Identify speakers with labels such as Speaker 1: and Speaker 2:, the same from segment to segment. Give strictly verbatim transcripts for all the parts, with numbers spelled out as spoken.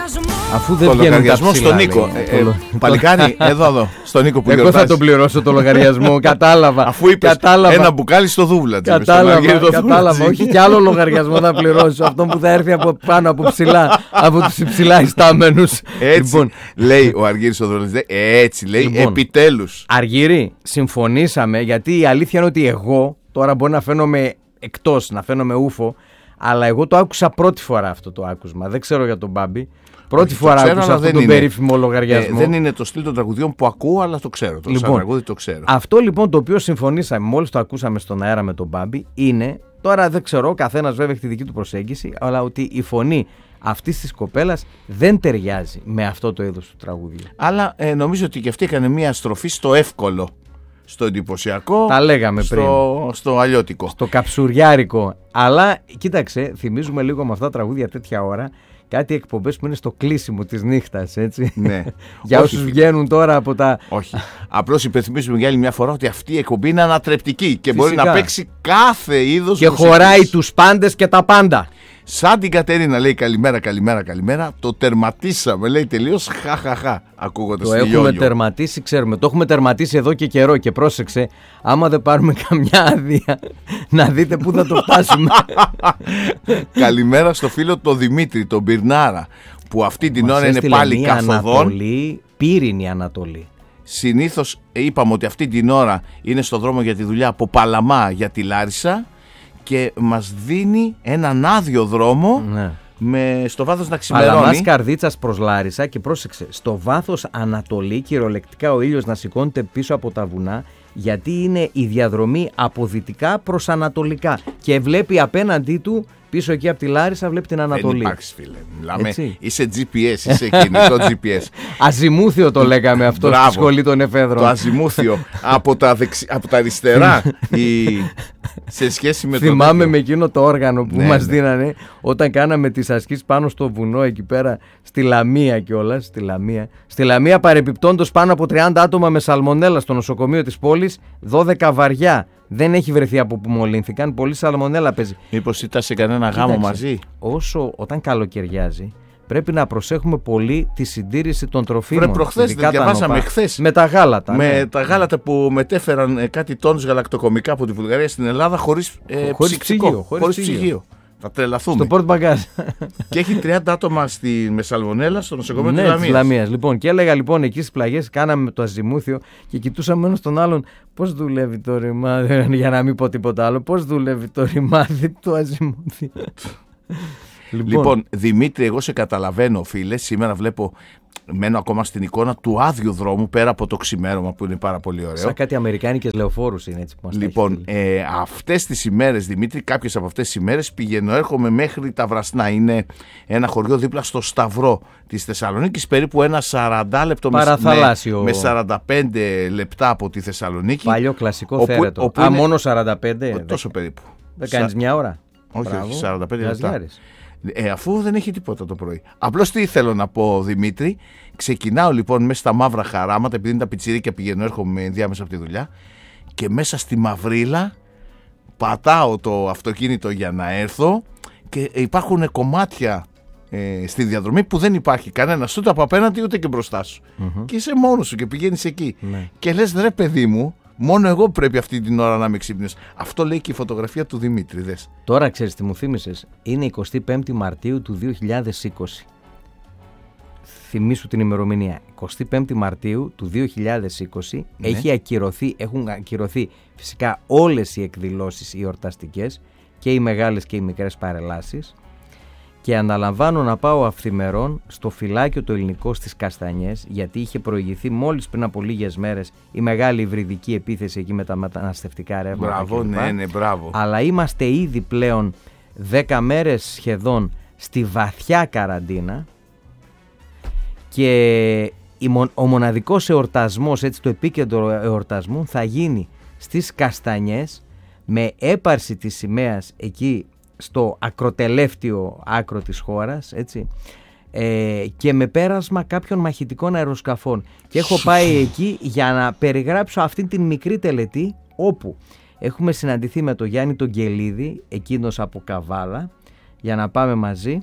Speaker 1: Αφού δεν
Speaker 2: το
Speaker 1: βγαίνουν
Speaker 2: λογαριασμό
Speaker 1: τα ψηλά,
Speaker 2: στον Νίκο. Ε, ε, παλικάρι, εδώ, εδώ. Στον Νίκο που
Speaker 1: εγώ
Speaker 2: γιορτάζει.
Speaker 1: θα τον πληρώσω το λογαριασμό. Κατάλαβα.
Speaker 2: Αφού είπες
Speaker 1: κατάλαβα.
Speaker 2: ένα μπουκάλι στο δούβλατζι.
Speaker 1: Κατάλαβα. κατάλαβα. Όχι κι άλλο λογαριασμό θα πληρώσω. Αυτό που θα έρθει από πάνω, από ψηλά. Από τους υψηλά ιστάμενους.
Speaker 2: Έτσι
Speaker 1: Λοιπόν,
Speaker 2: λέει ο Αργύρης ο Δρολιστής. Έτσι λέει,
Speaker 1: Λοιπόν.
Speaker 2: επιτέλους.
Speaker 1: Αργύρη, συμφωνήσαμε, γιατί η αλήθεια είναι ότι εγώ τώρα μπορεί να φαίνομαι εκτός, να φαίνομαι ούφο, αλλά εγώ το άκουσα πρώτη φορά αυτό το άκουσμα. Δεν ξέρω για τον Μπάμπη. Πρώτη
Speaker 2: Όχι,
Speaker 1: φορά
Speaker 2: ξέρω,
Speaker 1: άκουσα
Speaker 2: αλλά
Speaker 1: αυτόν τον
Speaker 2: είναι.
Speaker 1: περίφημο λογαριασμό.
Speaker 2: Ε, δεν είναι το στυλ των τραγουδιών που ακούω, αλλά το ξέρω. Το
Speaker 1: Λοιπόν,
Speaker 2: τραγούδι το ξέρω.
Speaker 1: Αυτό λοιπόν το οποίο συμφωνήσαμε, μόλις το ακούσαμε στον αέρα με τον Μπάμπη, είναι, τώρα δεν ξέρω, ο καθένας βέβαια έχει τη δική του προσέγγιση, αλλά ότι η φωνή αυτής της κοπέλας δεν ταιριάζει με αυτό το είδος του τραγουδιού.
Speaker 2: Αλλά ε, νομίζω ότι και αυτή έκανε μια στροφή στο εύκολο, στο εντυπωσιακό,
Speaker 1: Τα λέγαμε
Speaker 2: στο,
Speaker 1: πριν.
Speaker 2: στο αλλιώτικο.
Speaker 1: Στο καψουριάρικο. Αλλά κοίταξε, θυμίζουμε λίγο με αυτά τα τραγούδια τέτοια ώρα κάτι εκπομπές που είναι στο κλείσιμο της νύχτας, έτσι.
Speaker 2: Ναι.
Speaker 1: Για
Speaker 2: Όχι,
Speaker 1: όσους
Speaker 2: φίλε.
Speaker 1: βγαίνουν τώρα από τα.
Speaker 2: Όχι. Απλώς υπενθυμίζουμε για άλλη μια φορά ότι αυτή η εκπομπή είναι ανατρεπτική και μπορεί
Speaker 1: Φυσικά.
Speaker 2: να παίξει κάθε είδος
Speaker 1: Και
Speaker 2: μουσικής.
Speaker 1: χωράει τους πάντες και τα πάντα.
Speaker 2: Σαν την Κατερίνα λέει καλημέρα, καλημέρα, καλημέρα. Το τερματίσαμε, λέει τελείως χαχαχά. Ακούγοντας
Speaker 1: Το
Speaker 2: τη
Speaker 1: έχουμε
Speaker 2: Λιόλιο.
Speaker 1: τερματίσει, ξέρουμε. Το έχουμε τερματίσει εδώ και καιρό. Και πρόσεξε, άμα δεν πάρουμε καμιά άδεια, να δείτε πού θα το φτάσουμε.
Speaker 2: Καλημέρα στο φίλο τον Δημήτρη, τον Μπυρνάρα, που αυτή την
Speaker 1: Μας
Speaker 2: ώρα είναι
Speaker 1: έστειλε
Speaker 2: πάλι
Speaker 1: μία
Speaker 2: καθοδόν.
Speaker 1: Ανατολή, πύρινη Ανατολή.
Speaker 2: Συνήθως είπαμε ότι αυτή την ώρα είναι στο δρόμο για τη δουλειά από Παλαμά για τη Λάρισα και μας δίνει έναν άδειο δρόμο,
Speaker 1: Ναι.
Speaker 2: με, στο βάθος να ξημερώνει.
Speaker 1: Παλαμάς Καρδίτσας προς Λάρισα, και πρόσεξε, στο βάθος Ανατολή, κυριολεκτικά ο ήλιος να σηκώνεται πίσω από τα βουνά, γιατί είναι η διαδρομή από δυτικά προς ανατολικά και βλέπει απέναντί του, πίσω εκεί από τη Λάρισα, βλέπει την Ανατολή.
Speaker 2: Δεν υπάρχεις, φίλε. Μιλάμε,
Speaker 1: Έτσι.
Speaker 2: είσαι τζι πι ες, είσαι κινητό τζι πι ες.
Speaker 1: Αζιμούθιο το λέγαμε αυτό
Speaker 2: Μπράβο.
Speaker 1: στη σχολή των εφέδρων.
Speaker 2: Το αζιμούθιο από, τα δεξι... από τα αριστερά η... σε σχέση με το.
Speaker 1: Θυμάμαι
Speaker 2: τέτοιο.
Speaker 1: με εκείνο το όργανο που
Speaker 2: Ναι,
Speaker 1: μας
Speaker 2: ναι.
Speaker 1: δίνανε όταν κάναμε τις ασκήσεις πάνω στο βουνό εκεί πέρα, στη Λαμία κιόλας, στη Λαμία. Στη Λαμία παρεπιπτόντως πάνω από τριάντα άτομα με σαλμονέλα στο νοσοκομείο της πόλης, δώδεκα βαριά. Δεν έχει βρεθεί από που μολύνθηκαν, πολύ σαλμονέλα παίζει.
Speaker 2: Μήπως ήταν σε κανένα γάμο
Speaker 1: Κοίταξε,
Speaker 2: μαζί.
Speaker 1: Όσο όταν καλοκαιριάζει, πρέπει να προσέχουμε πολύ τη συντήρηση των τροφίμων.
Speaker 2: Βρε, προχθές
Speaker 1: ειδικά
Speaker 2: δεν
Speaker 1: τα
Speaker 2: διαβάσαμε
Speaker 1: νοπά.
Speaker 2: χθες.
Speaker 1: Με τα γάλατα.
Speaker 2: Με
Speaker 1: ναι.
Speaker 2: τα γάλατα που μετέφεραν ε, κάτι τόνους γαλακτοκομικά από τη Βουλγαρία στην Ελλάδα χωρίς, ε,
Speaker 1: Χωρίς
Speaker 2: ψυξικό,
Speaker 1: ψυγείο, χωρίς
Speaker 2: χωρίς
Speaker 1: ψυγείο.
Speaker 2: ψυγείο. Θα τρελαθούμε.
Speaker 1: Στο πόρτ μπαγκάζ.
Speaker 2: Και έχει τριάντα άτομα στη, με σαλμονέλα στο νοσοκομείο
Speaker 1: Ναι,
Speaker 2: της
Speaker 1: της
Speaker 2: Λαμίας.
Speaker 1: Λαμίας. Λοιπόν, και έλεγα λοιπόν εκεί στις πλαγιές, κάναμε το αζιμούθιο και κοιτούσαμε ένας τον άλλον πώς δουλεύει το ρημάδι, για να μην πω τίποτα άλλο, πώς δουλεύει το ρημάδι του αζιμούθιο.
Speaker 2: Λοιπόν, λοιπόν, Δημήτρη, εγώ σε καταλαβαίνω, φίλε. Σήμερα βλέπω, μένω ακόμα στην εικόνα του άδειου δρόμου πέρα από το ξημέρωμα που είναι πάρα πολύ ωραίο.
Speaker 1: Σαν κάτι αμερικάνικες λεωφόρους είναι έτσι που μας τα
Speaker 2: Λοιπόν,
Speaker 1: έχει στείλει.
Speaker 2: ε, αυτές τις ημέρες, Δημήτρη, κάποιες από αυτές τις ημέρες πηγαίνω, έρχομαι μέχρι τα Βρασνά. Είναι ένα χωριό δίπλα στο Σταυρό της Θεσσαλονίκης, περίπου ένα σαράντα λεπτό με,
Speaker 1: Παραθαλάσσιο.
Speaker 2: με σαράντα πέντε λεπτά από τη Θεσσαλονίκη.
Speaker 1: Παλιό κλασικό
Speaker 2: όπου-
Speaker 1: θέρετο.
Speaker 2: όπου
Speaker 1: Α,
Speaker 2: είναι-
Speaker 1: μόνο σαράντα πέντε.
Speaker 2: Ε,
Speaker 1: δεν-
Speaker 2: τόσο περίπου.
Speaker 1: Δεν κάνεις μια ώρα.
Speaker 2: Όχι,
Speaker 1: Μπράβο.
Speaker 2: όχι, σαράντα πέντε λεπτά.
Speaker 1: Γαζιάρης.
Speaker 2: Ε, αφού δεν έχει τίποτα το πρωί. Απλώς τι θέλω να πω, Δημήτρη. Ξεκινάω λοιπόν μέσα στα μαύρα χαράματα, επειδή είναι τα πιτσιρίκια, πηγαίνω, έρχομαι διάμεσα από τη δουλειά. Και μέσα στη μαυρίλα πατάω το αυτοκίνητο για να έρθω. Και υπάρχουν κομμάτια ε, στη διαδρομή που δεν υπάρχει κανένας ούτε από απέναντι ούτε και μπροστά σου.
Speaker 1: Μμμ.
Speaker 2: Και είσαι μόνος σου και πηγαίνεις εκεί.
Speaker 1: Ναι.
Speaker 2: Και λες, ρε παιδί μου, μόνο εγώ πρέπει αυτή την ώρα να είμαι ξύπνιος. Αυτό λέει και η φωτογραφία του Δημήτρη, δες.
Speaker 1: Τώρα ξέρεις τι μου θύμισες. Είναι εικοστή πέμπτη Μαρτίου του δύο χιλιάδες είκοσι. Θυμήσου την ημερομηνία. εικοστή πέμπτη Μαρτίου του δύο χιλιάδες είκοσι
Speaker 2: Ναι.
Speaker 1: έχει ακυρωθεί, έχουν ακυρωθεί φυσικά όλες οι εκδηλώσεις οι εορταστικές, και οι μεγάλες και οι μικρές παρελάσεις, και αναλαμβάνω να πάω αυθημερών στο φυλάκιο το ελληνικό στις Καστανιές, γιατί είχε προηγηθεί μόλις πριν από λίγες μέρες η μεγάλη υβριδική επίθεση εκεί με τα μεταναστευτικά ρεύματα.
Speaker 2: Μπράβο,
Speaker 1: κλπ.
Speaker 2: ναι, ναι, μπράβο.
Speaker 1: Αλλά είμαστε ήδη πλέον δέκα μέρες σχεδόν στη βαθιά καραντίνα, και η μο- ο μοναδικός εορτασμός, έτσι το επίκεντρο εορτασμού, θα γίνει στις Καστανιές με έπαρση της σημαίας εκεί στο ακροτελεύτιο άκρο της χώρας, έτσι, ε, και με πέρασμα κάποιων μαχητικών αεροσκαφών. Και έχω πάει εκεί για να περιγράψω αυτήν την μικρή τελετή, όπου έχουμε συναντηθεί με τον Γιάννη τον Γκελίδη, εκείνος από Καβάλα, για να πάμε μαζί.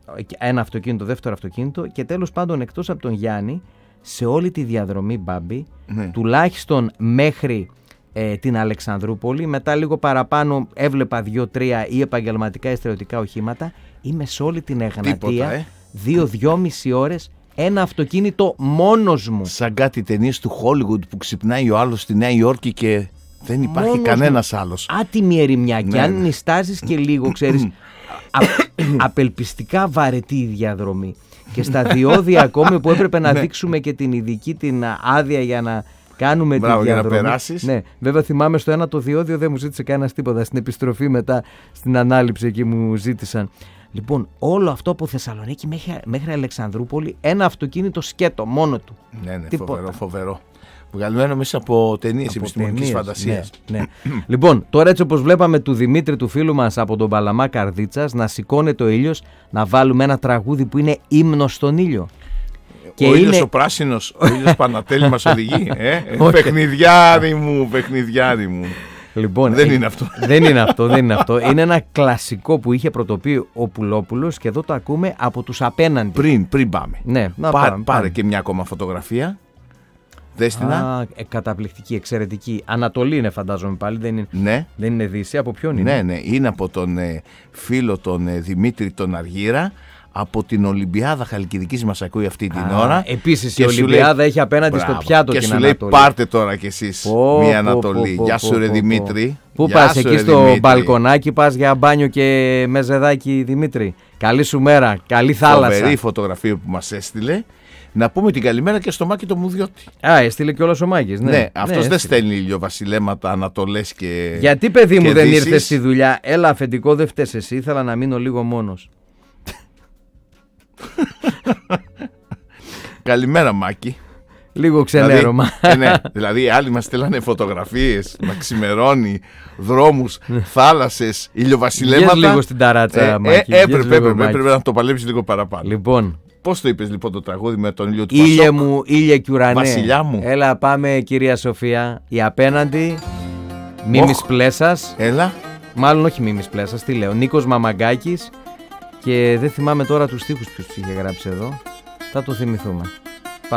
Speaker 1: ένα αυτοκίνητο, δεύτερο αυτοκίνητο και τέλος πάντων εκτός από τον Γιάννη, σε όλη τη διαδρομή, Μπάμπη, ναι. τουλάχιστον μέχρι ε, την Αλεξανδρούπολη, μετά λίγο παραπάνω έβλεπα δύο-τρία ή επαγγελματικά ή στερεωτικά οχήματα, είμαι σε όλη την Εγνατία ε. δύο-δυόμιση ώρες ένα αυτοκίνητο μόνος μου.
Speaker 2: Σαν κάτι ταινίες του Hollywood που ξυπνάει ο άλλος στη Νέα Υόρκη και δεν υπάρχει μόνος κανένας μου. Άλλος.
Speaker 1: Άτιμη ερημιά και ναι. αν νιστάζεις και λίγο, ξέρεις, α, απελπιστικά βαρετή η διαδρομή. Και στα διόδια ακόμη που έπρεπε να δείξουμε και την ειδική την άδεια για να κάνουμε
Speaker 2: Μπράβο,
Speaker 1: τη διαδρομή.
Speaker 2: Για να περάσεις.
Speaker 1: Ναι, βέβαια θυμάμαι στο ένα το διόδιο δεν μου ζήτησε κανένας τίποτα. Στην επιστροφή μετά στην ανάληψη εκεί μου ζήτησαν. Λοιπόν, όλο αυτό από Θεσσαλονίκη μέχρι, μέχρι Αλεξανδρούπολη, ένα αυτοκίνητο σκέτο μόνο του.
Speaker 2: Ναι, ναι, τίποτα. φοβερό, φοβερό. Βγαλμένο μέσα από ταινίες επιστημονικής φαντασίας.
Speaker 1: Ναι, ναι. Λοιπόν, τώρα έτσι όπως βλέπαμε του Δημήτρη του φίλου μας από τον Παλαμά Καρδίτσας να σηκώνεται ο ήλιος, να βάλουμε ένα τραγούδι που είναι ύμνος στον ήλιο.
Speaker 2: Και ο ήλιος είναι... ο πράσινος, ο ήλιος Πανατέλη μας οδηγεί. Ε? Παιχνιδιάρι μου, παιχνιδιάρι μου.
Speaker 1: Λοιπόν,
Speaker 2: δεν είναι αυτό.
Speaker 1: Δεν είναι αυτό, δεν είναι αυτό. Είναι ένα κλασικό που είχε πρωτοποιεί ο Πουλόπουλος και εδώ το ακούμε από τους απέναντι.
Speaker 2: Πριν, πριν πάμε.
Speaker 1: Ναι, να
Speaker 2: Πά,
Speaker 1: πάμε,
Speaker 2: πάρε
Speaker 1: πάμε.
Speaker 2: και μια ακόμα φωτογραφία. Δέστηνα.
Speaker 1: Α, καταπληκτική, εξαιρετική. Ανατολή είναι, φαντάζομαι πάλι. Δεν είναι,
Speaker 2: ναι.
Speaker 1: δεν είναι Δύση. Από ποιον είναι?
Speaker 2: Ναι, ναι. Είναι από τον ε, φίλο τον ε, Δημήτρη τον Αργύρα. Από την Ολυμπιάδα Χαλκιδικής μας ακούει αυτή την Α, ώρα.
Speaker 1: Επίσης η Ολυμπιάδα λέει, έχει απέναντι μπράβο, στο πιάτο
Speaker 2: και
Speaker 1: την
Speaker 2: σου
Speaker 1: Ανατολή.
Speaker 2: λέει πάρτε τώρα κι εσείς πω, μια Ανατολή. Πω, πω, Γεια σου ρε Δημήτρη.
Speaker 1: Πού πας εκεί στο Δημήτρη. Μπαλκονάκι, πας για μπάνιο και μεζεδάκι Δημήτρη? Καλή σου μέρα, καλή θάλασσα.
Speaker 2: Φοβερή φωτογραφία που μας έστειλε. Να πούμε την καλημέρα και στο Μάκη το Μουδιώτη.
Speaker 1: Α, έστειλε κιόλας ο Μάκης. Ναι,
Speaker 2: ναι αυτός ναι, δεν στέλνει ηλιοβασιλέματα, ανατολές και.
Speaker 1: Γιατί παιδί μου δεν
Speaker 2: δύσεις.
Speaker 1: Ήρθε στη δουλειά? Έλα, αφεντικό, δεν φταίς εσύ. Ήθελα να μείνω λίγο μόνος.
Speaker 2: Καλημέρα Μάκη.
Speaker 1: Λίγο ξενέρωμα.
Speaker 2: Δηλαδή, ναι, δηλαδή άλλοι μας στέλνανε φωτογραφίες να ξημερώνει, δρόμους, θάλασσες, ηλιοβασιλέματα.
Speaker 1: Βγες λίγο στην ταράτσα ε, Μάκη.
Speaker 2: Ε, έπρεπε, έπρεπε, έπρεπε να το παλέψει λίγο παραπάνω.
Speaker 1: Λοιπόν.
Speaker 2: Πώς το είπες λοιπόν το τραγούδι με τον ήλιο του
Speaker 1: Ήλιε Πασόκ? Μου, ήλιε κι ουρανέ.
Speaker 2: Βασιλιά μου.
Speaker 1: Έλα πάμε κυρία Σοφία. Η απέναντι Μίμης oh. Πλέσας.
Speaker 2: Έλα.
Speaker 1: Μάλλον όχι Μίμης Πλέσας, τι λέω. Νίκος Μαμαγκάκης. Και δεν θυμάμαι τώρα τους στίχους ποιος τους είχε γράψει εδώ. Θα το θυμηθούμε.